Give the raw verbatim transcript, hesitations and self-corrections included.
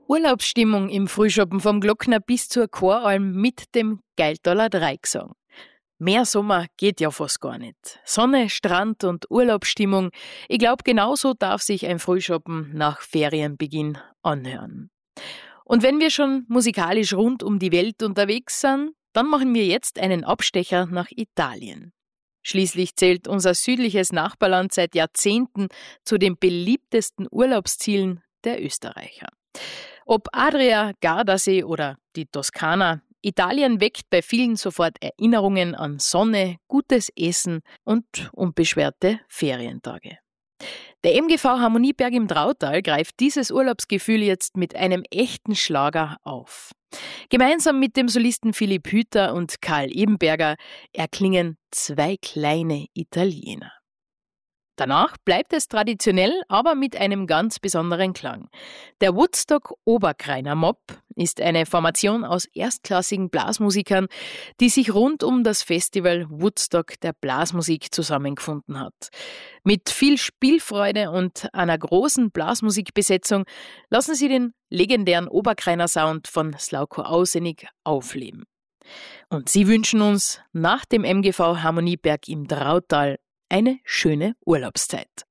Urlaubsstimmung im Frühschoppen vom Glockner bis zur Choralm mit dem Geiltaler Dreigesang. Mehr Sommer geht ja fast gar nicht. Sonne, Strand und Urlaubsstimmung. Ich glaube, genauso darf sich ein Frühschoppen nach Ferienbeginn anhören. Und wenn wir schon musikalisch rund um die Welt unterwegs sind, dann machen wir jetzt einen Abstecher nach Italien. Schließlich zählt unser südliches Nachbarland seit Jahrzehnten zu den beliebtesten Urlaubszielen der Österreicher. Ob Adria, Gardasee oder die Toskana, Italien weckt bei vielen sofort Erinnerungen an Sonne, gutes Essen und unbeschwerte Ferientage. Der M G V Harmonieberg im Drautal greift dieses Urlaubsgefühl jetzt mit einem echten Schlager auf. Gemeinsam mit dem Solisten Philipp Hüter und Karl Ebenberger erklingen zwei kleine Italiener. Danach bleibt es traditionell, aber mit einem ganz besonderen Klang. Der Woodstock Oberkreiner Mob ist eine Formation aus erstklassigen Blasmusikern, die sich rund um das Festival Woodstock der Blasmusik zusammengefunden hat. Mit viel Spielfreude und einer großen Blasmusikbesetzung lassen sie den legendären Oberkreiner Sound von Slavko Ausenik aufleben. Und sie wünschen uns nach dem M G V Harmonieberg im Drautal eine schöne Urlaubszeit.